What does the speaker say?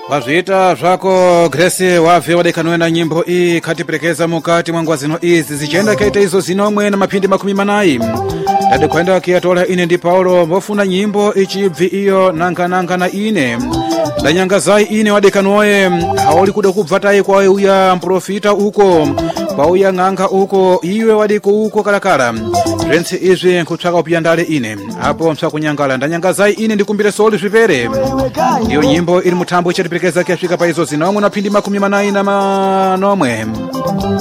Wazvita zvako Grace wabve wadekanoena nyimbo iyi katiperekeza mukati mwa ngwazino izi zichenda kaita izo zinomwe na mapindi 40 ndadekwenda kuyatola ine ndi Paulo mofuna nyimbo ichibvi iyo nanga na ine ndanyanga zai ine wadekanoye haoli kuda kubvatai kwawe uya mprofita uko kwa uya ng'anga uko iwe wadiko uko kalakala rensi izvi nkutsvaka upiyandale ine apo msa kunyangala ndanyanga zai ine ndikumbire soli zvipere iyo nyimbo iri mutambo chatiperekeza kuyasvika pa izo zinomwe na pindi 40 na manomwe.